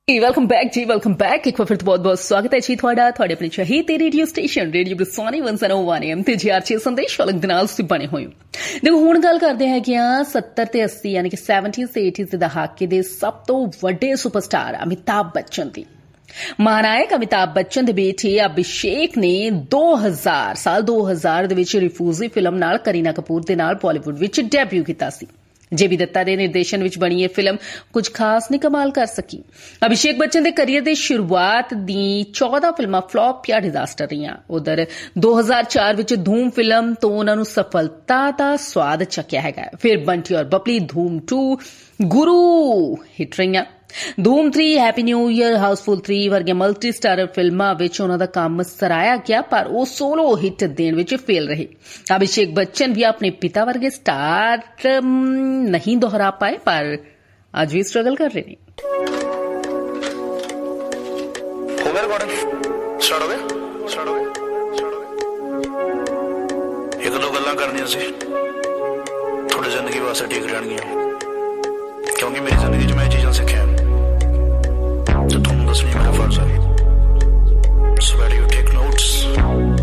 Welcome back ਜੀ, welcome back. ਇੱਕ ਵਾਰ ਫਿਰ ਤੋਂ ਬਹੁਤ-ਬਹੁਤ ਸਵਾਗਤ ਹੈ ਜੀ ਤੁਹਾਡਾ ਤੁਹਾਡੇ ਆਪਣੇ ਚਹੀਤੇ ਰੇਡੀਓ ਸਟੇਸ਼ਨ ਰੇਡੀਓ ਬਰਸਾਨੀ 101 AM ਤੇ GRC ਸੰਦੇਸ਼ ਵਾਲਕ ਦੇ ਨਾਲ ਤੁਸੀਂ ਬਣੇ ਹੋਏ ਹੋ। ਦੇਖੋ, ਹੁਣ ਗੱਲ ਕਰਦੇ ਹੈਗੇ ਆ 70 ਤੇ 80 ਯਾਨੀ ਕਿ 70s ਤੇ 80s ਦੇ ਦਹਾਕੇ ਦੇ ਸਭ ਤੋਂ ਵੱਡੇ ਸੁਪਰਸਟਾਰ ਅਮਿਤਾਭ ਬੱਚਨ ਦੀ। ਮਹਾਨਾਇਕ ਅਮਿਤਾਭ ਬੱਚਨ ਦੇ ਬੇਟੇ ਅਭਿਸ਼ੇਕ ਨੇ 2000 ਦੇ ਵਿੱਚ ਰਿਫਿਊਜੀ ਫਿਲਮ ਨਾਲ ਕਰੀਨਾ ਕਪੂਰ ਦੇ ਨਾਲ ਬਾਲੀਵੁੱਡ ਵਿੱਚ ਡੈਬਿਊ ਕੀਤਾ ਸੀ। JB ਦੱਤਾ ਦੇ ਨਿਰਦੇਸ਼ਨ ਵਿੱਚ ਬਣੀ ਇਹ ਫਿਲਮ ਕੁਝ ਖਾਸ ਨਹੀਂ ਕਮਾਲ ਕਰ ਸਕੀ। ਅਭਿਸ਼ੇਕ ਬੱਚਨ ਦੇ ਕਰੀਅਰ ਦੇ ਸ਼ੁਰੂਆਤ ਦੀ 14 ਫਿਲਮਾਂ ਫਲॉप ਜਾਂ ਡਿਜ਼ਾਸਟਰ ਰਹੀਆਂ। ਉਧਰ 2004 ਵਿੱਚ ਧੂਮ ਫਿਲਮ ਤੋਂ ਉਹਨਾਂ ਨੂੰ ਸਫਲਤਾ ਦਾ ਸਵਾਦ ਚੱਕਿਆ ਹੈਗਾ। ਫਿਰ ਬੰਟੀ ਔਰ ਬਬਲੀ, ਧੂਮ 2, ਗੁਰੂ ਹਿੱਟ ਰਹੀਆਂ। ਧੂਮ 3, ਹੈਪੀ ਨਿਊ ਈਅਰ, ਹਾਊਸਫੁੱਲ 3 ਵਰਗੀਆਂ ਮਲਟੀ ਸਟਾਰਰ ਫਿਲਮਾਂ ਵਿੱਚ ਉਹਨਾਂ ਦਾ ਕੰਮ ਸਰਾਇਆ ਗਿਆ, ਪਰ ਉਹ ਸੋਲੋ ਹਿੱਟ ਦੇਣ ਵਿੱਚ ਫੇਲ ਰਹੇ। ਅਭਿਸ਼ੇਕ ਬੱਚਨ ਵੀ ਆਪਣੇ ਪਿਤਾ ਵਰਗੇ ਸਟਾਰ ਨਹੀਂ ਦੁਹਰਾ ਪਾਏ, ਪਰ ਅੱਜ ਵੀ ਸਟਰਗਲ ਕਰ ਰਹੇ ਨੇ। ਇੱਕ ਦੋ ਗੱਲਾਂ ਕਰਨੀਆਂ ਸੀ, ਤੁਹਾਡੀ ਜ਼ਿੰਦਗੀ ਵਾਸਤੇ ਠੀਕ ਰਹਿਣਗੀਆਂ, ਕਿਉਂਕਿ ਮੇਰੀ ਜ਼ਿੰਦਗੀ 'ਚ ਮੈਂ ਇਹ ਚੀਜ਼ਾਂ ਸਿੱਖੀਆਂ।